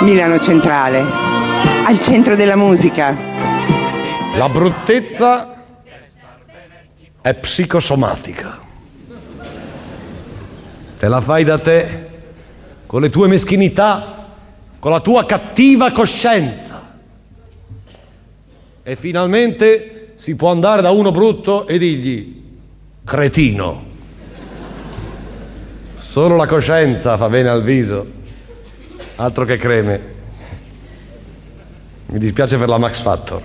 Milano Centrale, al centro della musica. La bruttezza è psicosomatica. Te la fai da te, con le tue meschinità, con la tua cattiva coscienza. E finalmente si può andare da uno brutto e dirgli: cretino. Solo la coscienza fa bene al viso, altro che creme. Mi dispiace per la Max Factor.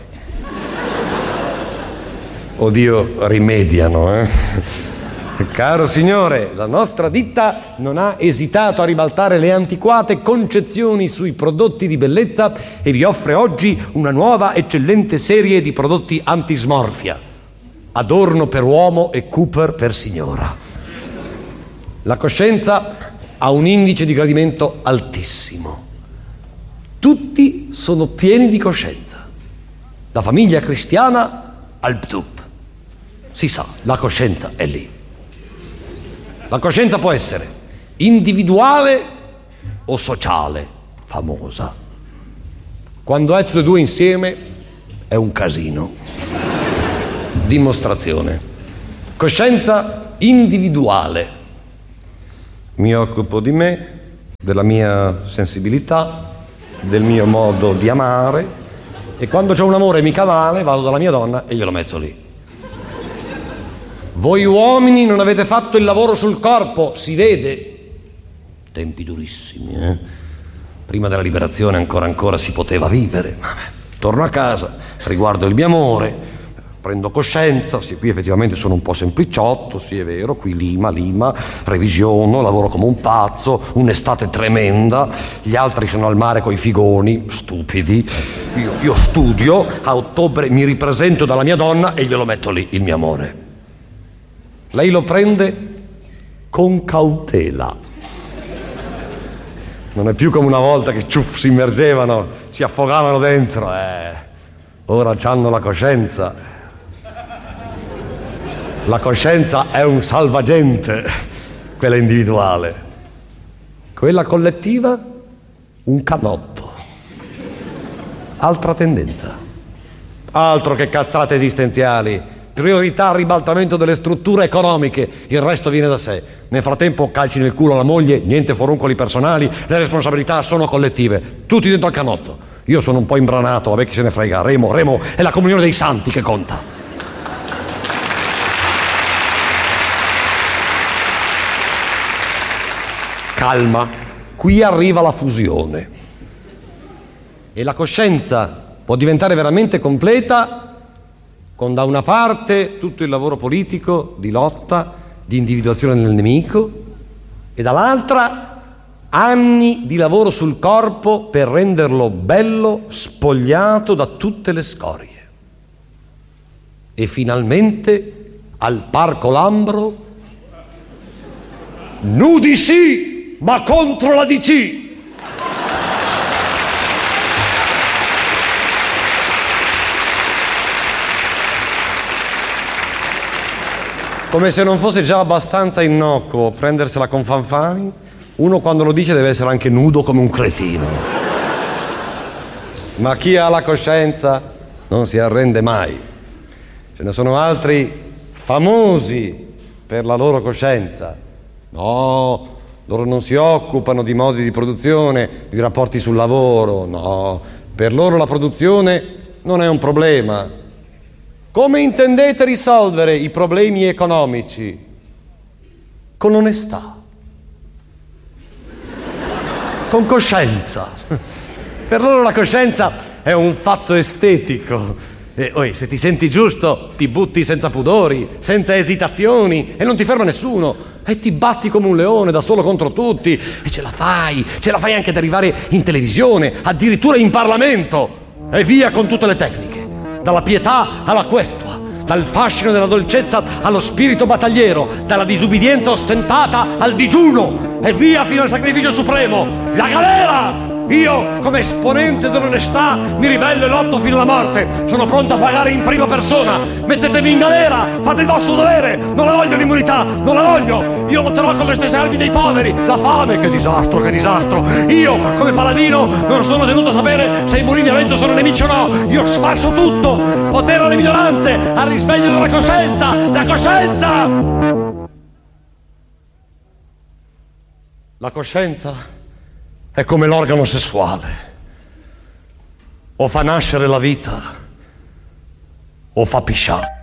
Oddio, rimediano, Caro signore, la nostra ditta non ha esitato a ribaltare le antiquate concezioni sui prodotti di bellezza e vi offre oggi una nuova eccellente serie di prodotti antismorfia. Adorno per uomo e Cooper per signora. La coscienza ha un indice di gradimento altissimo. Tutti sono pieni di coscienza, da famiglia cristiana al PTUP. Si sa, la coscienza è lì. La coscienza può essere individuale o sociale, famosa. Quando è tutte e due insieme è un casino. Dimostrazione. Coscienza individuale. Mi occupo di me, della mia sensibilità, del mio modo di amare, e quando c'è un amore mica male vado dalla mia donna e glielo metto lì. Voi uomini non avete fatto il lavoro sul corpo, si vede. Tempi durissimi, Prima della liberazione ancora si poteva vivere. Torno a casa, riguardo il mio amore, prendo coscienza, sì, qui effettivamente sono un po' sempliciotto, sì è vero, qui lima, revisiono, lavoro come un pazzo, un'estate tremenda, gli altri sono al mare coi figoni, stupidi, io studio, a ottobre mi ripresento dalla mia donna e glielo metto lì, il mio amore. Lei lo prende con cautela. Non è più come una volta che si immergevano, si affogavano dentro, ora c'hanno la coscienza. La coscienza è un salvagente, quella individuale. Quella collettiva, un canotto. Altra tendenza. Altro che cazzate esistenziali. Priorità al ribaltamento delle strutture economiche, il resto viene da sé. Nel frattempo calci nel culo alla moglie, niente foruncoli personali, le responsabilità sono collettive, tutti dentro al canotto. Io sono un po' imbranato, vabbè chi se ne frega, remo, è la comunione dei santi che conta. Calma, qui arriva la fusione. E la coscienza può diventare veramente completa con da una parte tutto il lavoro politico di lotta, di individuazione del nemico, e dall'altra anni di lavoro sul corpo per renderlo bello, spogliato da tutte le scorie. E finalmente al Parco Lambro, nudi sì, ma contro la DC. Come se non fosse già abbastanza innocuo prendersela con Fanfani, uno quando lo dice deve essere anche nudo come un cretino. Ma chi ha la coscienza non si arrende mai. Ce ne sono altri famosi per la loro coscienza. No, loro non si occupano di modi di produzione, di rapporti sul lavoro, no. Per loro la produzione non è un problema. Come intendete risolvere i problemi economici? Con onestà. Con coscienza. Per loro la coscienza è un fatto estetico. E se ti senti giusto, ti butti senza pudori, senza esitazioni, e non ti ferma nessuno. E ti batti come un leone da solo contro tutti. E ce la fai anche ad arrivare in televisione, addirittura in Parlamento. E via con tutte le tecniche. Dalla pietà alla questua, dal fascino della dolcezza allo spirito battagliero, dalla disubbidienza ostentata al digiuno. e via fino al sacrificio supremo, la galera! Io, come esponente dell'onestà, mi ribello e lotto fino alla morte. Sono pronto a pagare in prima persona. Mettetemi in galera, fate il vostro dovere. Non la voglio l'immunità, non la voglio. Io lotterò con le stesse armi dei poveri. La fame, che disastro, che disastro. Io, come paladino, non sono tenuto a sapere se i mulini a vento sono nemici o no. Io sfascio tutto. Potere alle minoranze, al risveglio della coscienza. La coscienza! La coscienza è come l'organo sessuale, o fa nascere la vita o fa pisciare.